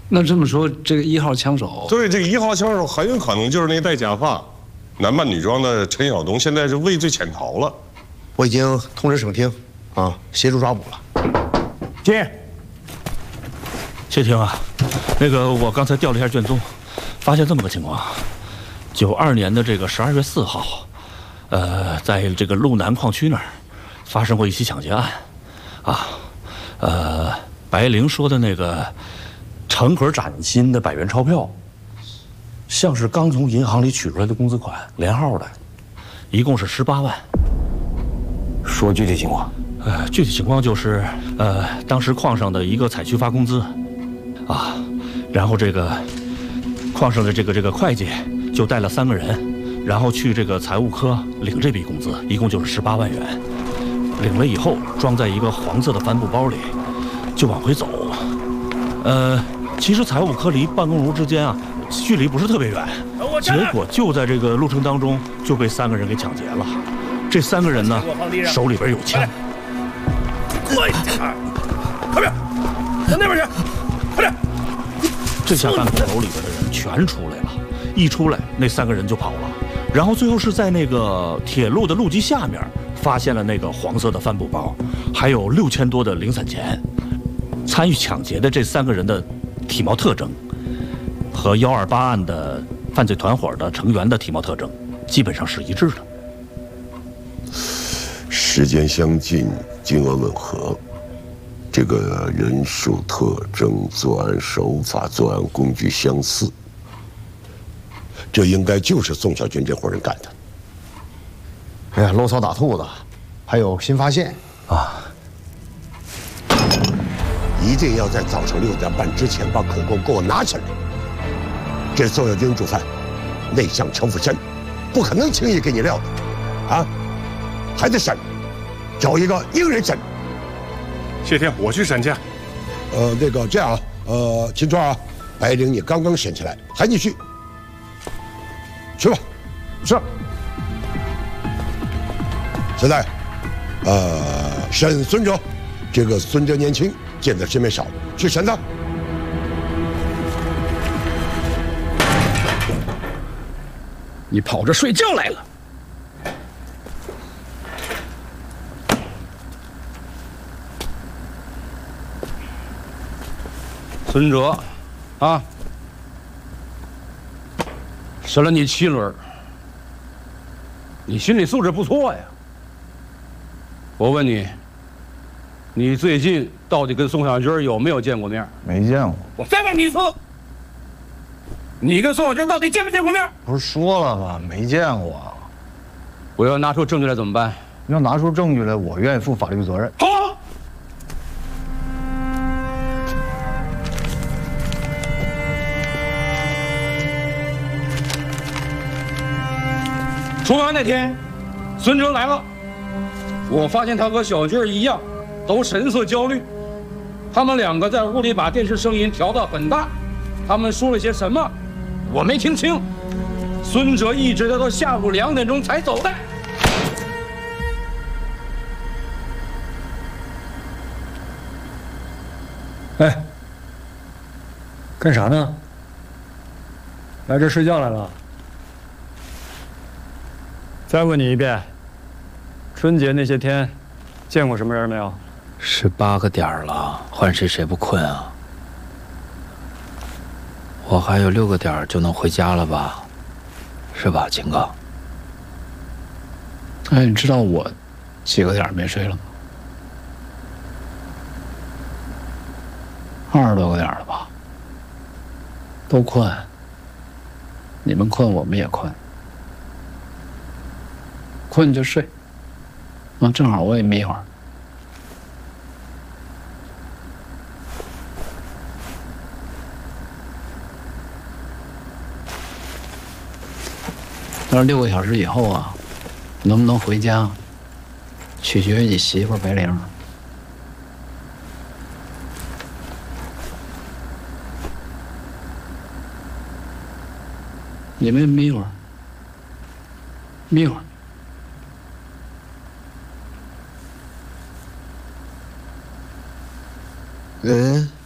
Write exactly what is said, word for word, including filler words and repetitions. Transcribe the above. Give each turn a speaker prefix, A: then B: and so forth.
A: 那这么说，这个一号枪手，
B: 对，这个一号枪手很有可能就是那戴假发、男扮女装的陈晓东，现在是畏罪潜逃了。
C: 我已经通知省厅，啊，协助抓捕了。
D: 进。
E: 谢霆啊，那个我刚才调了一下卷宗，发现这么个情况：九二年的这个十二月四号，呃，在这个路南矿区那儿发生过一起抢劫案，啊，呃，白灵说的那个成盒崭新的百元钞票，像是刚从银行里取出来的工资款，连号的，一共是十八万。
D: 说具体情况。
E: 呃，具体情况就是，呃，当时矿上的一个采区发工资，啊，然后这个矿上的这个这个会计就带了三个人，然后去这个财务科领这笔工资，一共就是十八万元。领了以后，装在一个黄色的帆布包里，就往回走。呃，其实财务科离办公楼之间啊，距离不是特别远，结果就在这个路程当中就被三个人给抢劫了。这三个人呢，手里边有枪。
D: 快点，快点，到那边去，快点！
E: 这下办公楼里边的人全出来了，一出来，那三个人就跑了。然后最后是在那个铁路的路基下面发现了那个黄色的帆布包，还有六千多的零散钱。参与抢劫的这三个人的体貌特征，和幺二八案的犯罪团伙的成员的体貌特征基本上是一致的。
F: 时间相近，金额吻合，这个人数特征、作案手法、作案工具相似，这应该就是宋小军这伙人干的。
C: 哎呀，漏草打兔子，还有新发现啊！
F: 一定要在早上六点半之前把口供给我拿起来。这宋小军主犯，内向城府深，不可能轻易给你撂的，啊，还得审。找一个硬人审。
B: 谢天，我去审去。
F: 呃，那个这样啊，呃，秦川啊，白灵你刚刚审起来，还你去，去吧。
C: 是。
F: 现在，呃，审孙哲，这个孙哲年轻，见的世面少，去审他。
A: 你跑着睡觉来了。
G: 孙哲，啊，审了你七轮，你心理素质不错呀。我问你，你最近到底跟宋小军有没有见过面？
D: 没见过。
G: 我再问你一次，你跟宋小军到底见没见过面？
D: 不是说了吗？没见过。
G: 我要拿出证据来怎么办？
D: 要拿出证据来，我愿意负法律责任。
G: 好。出案那天，孙哲来了，我发现他和小军一样，都神色焦虑。他们两个在屋里把电视声音调到很大，他们说了些什么，我没听清。孙哲一直待到下午两点钟才走的。
H: 哎，干啥呢？来这睡觉来了？再问你一遍，春节那些天，见过什么人没有？
A: 十八个点了，换谁谁不困啊？我还有六个点就能回家了吧？是吧，秦哥？哎，你知道我几个点没睡了吗？二十多个点了吧？都困。你们困，我们也困。困就睡，啊，正好我也眯一会儿。但是六个小时以后啊，能不能回家，取决于你媳妇白玲。你们眯一会儿，眯一会儿。
F: 嗯。